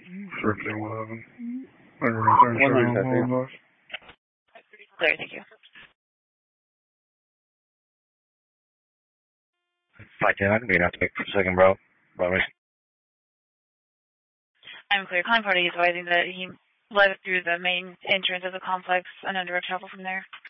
311. Like right there, showing on us. Clear, thank you. 510, I can be enough to make for a second, bro. I'm clear. Calling party advising that he led through the main entrance of the complex and under travel from there.